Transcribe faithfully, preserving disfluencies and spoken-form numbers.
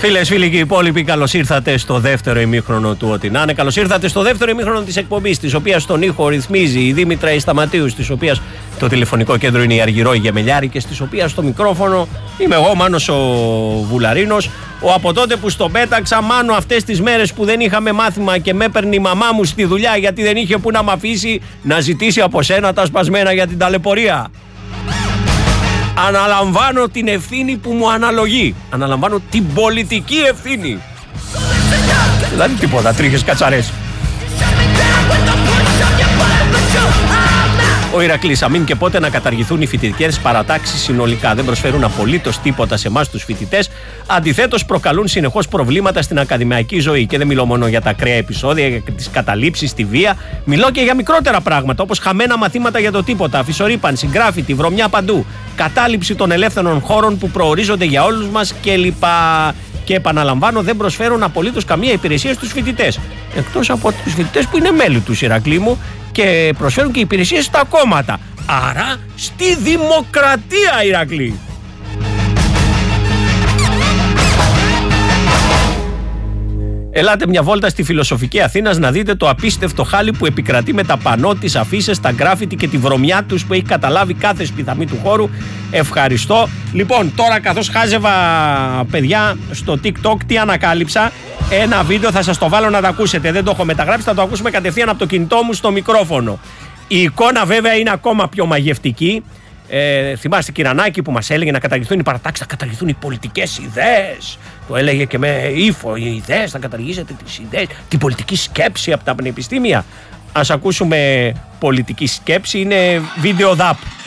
Φίλες, φίλοι και οι υπόλοιποι, καλώς ήρθατε στο δεύτερο ημίχρονο του Ό,τι να είναι. Καλώς ήρθατε στο δεύτερο ημίχρονο της εκπομπής, της οποίας τον ήχο ρυθμίζει η Δήμητρα η Σταματίου, της οποίας το τηλεφωνικό κέντρο είναι η Αργυρό η Γεμελιάρη και της οποίας το μικρόφωνο είμαι εγώ, Μάνος ο Βουλαρίνος. Ο από τότε που στον πέταξα, Μάνο, αυτές τις μέρες που δεν είχαμε μάθημα και με έπαιρνε η μαμά μου στη δουλειά γιατί δεν είχε που να μ' αφήσει να ζητήσει από σένα τα σπασμένα για την ταλαιπωρία. Αναλαμβάνω την ευθύνη που μου αναλογεί. Αναλαμβάνω την πολιτική ευθύνη. Δηλαδή τίποτα, τρίχες κατσαρές. Ο Ηρακλής, αμήν και πότε να καταργηθούν οι φοιτητικές παρατάξεις συνολικά. Δεν προσφέρουν απολύτως τίποτα σε εμάς τους φοιτητές. Αντιθέτως, προκαλούν συνεχώς προβλήματα στην ακαδημαϊκή ζωή. Και δεν μιλώ μόνο για τα ακραία επεισόδια, για τις καταλήψεις, τη βία. Μιλώ και για μικρότερα πράγματα, όπως χαμένα μαθήματα για το τίποτα, αφισορύπανση, γκράφιτι, βρωμιά παντού. Κατάληψη των ελεύθερων χώρων που προορίζονται για όλους μας κλπ. Και επαναλαμβάνω, δεν προσφέρουν απολύτως καμία υπηρεσία στους φοιτητές. Εκτός από τους φοιτητές που είναι μέλη του Ηρακλή μου και προσφέρουν και υπηρεσίες στα κόμματα. Άρα στη δημοκρατία, Ηρακλή. Ελάτε μια βόλτα στη φιλοσοφική Αθήνας να δείτε το απίστευτο χάλι που επικρατεί με τα πανό, τις αφίσες, τα γκράφιτι και τη βρωμιά τους που έχει καταλάβει κάθε σπιθαμή του χώρου. Ευχαριστώ. Λοιπόν, τώρα καθώς χάζευα, παιδιά, στο TikTok, τι ανακάλυψα? Ένα βίντεο, θα σας το βάλω να το ακούσετε. Δεν το έχω μεταγράψει, θα το ακούσουμε κατευθείαν από το κινητό μου στο μικρόφωνο. Η εικόνα βέβαια είναι ακόμα πιο μαγευτική. Ε, θυμάστε Κυρανάκη που μας έλεγε να καταργηθούν οι παρατάξεις, να καταργηθούν οι πολιτικές ιδέες. Το έλεγε και με ύφο, οι ιδέες, θα καταργήσετε τις ιδέες, την πολιτική σκέψη από τα πανεπιστήμια. Ας ακούσουμε πολιτική σκέψη, είναι βίντεο δαπ.